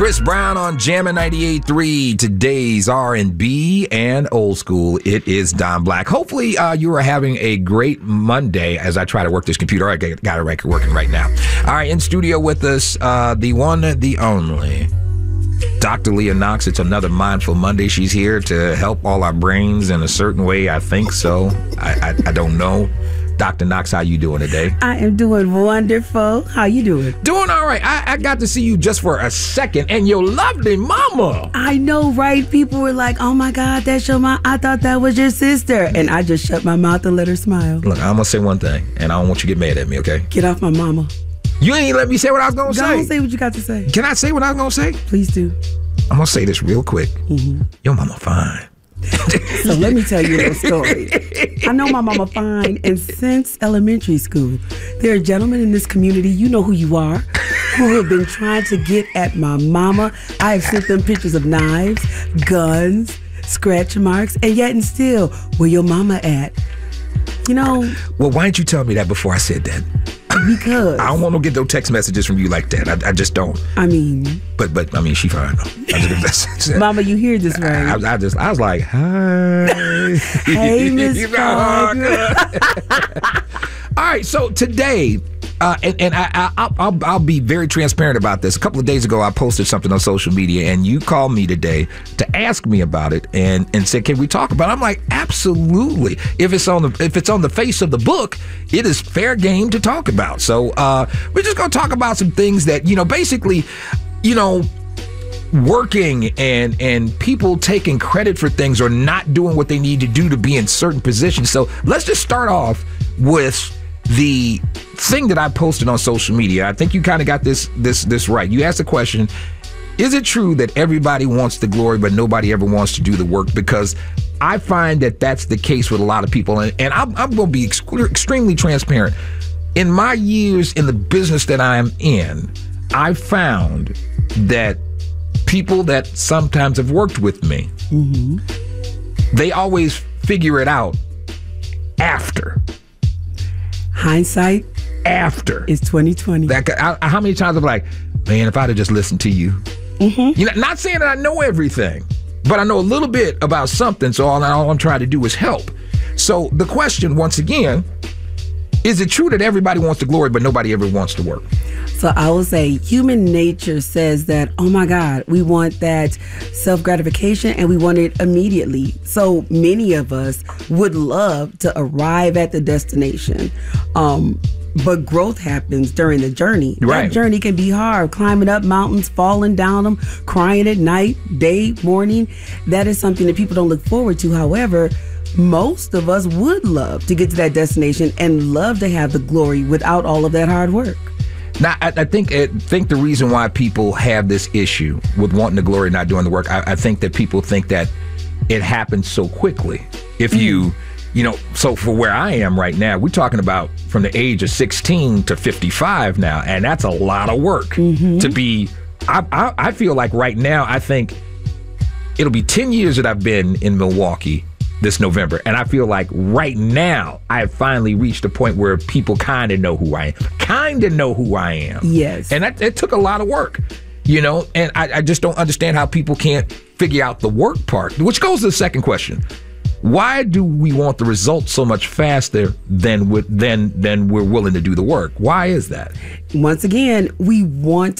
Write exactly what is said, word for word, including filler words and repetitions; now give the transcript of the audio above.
Chris Brown on Jammin' ninety-eight point three. Today's R and B and old school. It is Don Black. Hopefully uh, you are having a great Monday as I try to work this computer. I got a record working right now. All right, in studio with us, uh, the one, the only, Doctor Leah Knox. It's another Mindful Monday. She's here to help all our brains in a certain way. I think so. I, I, I don't know. Doctor Knox, how you doing today? I am doing wonderful. How you doing? Doing all right. I, I got to see you just for a second, and your lovely mama. I know, right? People were like, oh my God, that's your mom. I thought that was your sister. And I just shut my mouth and let her smile. Look, I'm going to say one thing, and I don't want you to get mad at me, okay? Get off my mama. You ain't let me say what I was going to say. Don't say what you got to say. Can I say what I was going to say? Please do. I'm going to say this real quick. Mm-hmm. Your mama fine. So let me tell you a little story. I know my mama fine, and since elementary school, there are gentlemen in this community, you know who you are, who have been trying to get at my mama. I have sent them pictures of knives, guns, scratch marks, and yet and still, where your mama at? You know. Well, why didn't you tell me that before I said that? Because I don't want to get no text messages from you like that. I, I just don't. I mean, but but I mean, she fine though. I just, Mama, you hear this right? I, I, I just I was like, hi, hey, Miss Parker. All right, so today, uh, and, and I, I I'll, I'll I'll be very transparent about this. A couple of days ago, I posted something on social media, and you called me today to ask me about it, and and said, can we talk about it? I'm like, absolutely. If it's on the if it's on the face of the book, it is fair game to talk about. So uh, we're just going to talk about some things that, you know, basically, you know, working and and people taking credit for things or not doing what they need to do to be in certain positions. So let's just start off with the thing that I posted on social media. I think you kind of got this this this right. You asked the question, is it true that everybody wants the glory but nobody ever wants to do the work? Because I find that that's the case with a lot of people, and, and I'm, I'm going to be ex- extremely transparent. In my years in the business that I'm in, I found that people that sometimes have worked with me, mm-hmm. they always figure it out after. Hindsight after is twenty twenty. That I, how many times I'm like, man, if I'd have just listened to you. Mm-hmm. You know, not saying that I know everything, but I know a little bit about something, so all, all I'm trying to do is help. So the question, once again, is it true that everybody wants the glory, but nobody ever wants to work? So I will say human nature says that, oh my God, we want that self-gratification and we want it immediately. So many of us would love to arrive at the destination. Um, but growth happens during the journey. Right. That journey can be hard, climbing up mountains, falling down them, crying at night, day, morning. That is something that people don't look forward to. However, most of us would love to get to that destination and love to have the glory without all of that hard work. Now, I, I think I think the reason why people have this issue with wanting the glory, not doing the work, I, I think that people think that it happens so quickly. If you, you know, so for where I am right now, we're talking about from the age of sixteen to fifty-five now, and that's a lot of work mm-hmm. to be. I, I, I feel like right now, I think it'll be ten years that I've been in Milwaukee this November, and I feel like right now I have finally reached a point where people kind of know who I am, kind of know who I am. Yes. And that, it took a lot of work, you know, and I, I just don't understand how people can't figure out the work part, which goes to the second question. Why do we want the results so much faster than, than, than we're willing to do the work? Why is that? Once again, we want